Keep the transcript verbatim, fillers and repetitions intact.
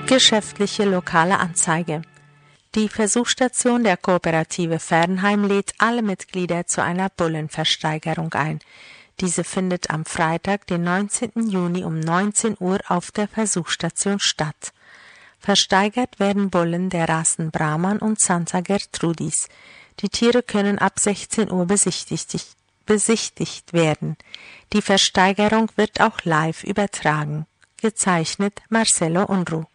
Geschäftliche lokale Anzeige. Die Versuchsstation der Kooperative Fernheim lädt alle Mitglieder zu einer Bullenversteigerung ein. Diese findet am Freitag, den neunzehnten Juni um neunzehn Uhr auf der Versuchsstation statt. Versteigert werden Bullen der Rassen Brahman und Santa Gertrudis. Die Tiere können ab sechzehn Uhr besichtigt, besichtigt werden. Die Versteigerung wird auch live übertragen. Gezeichnet Marcelo Unruh.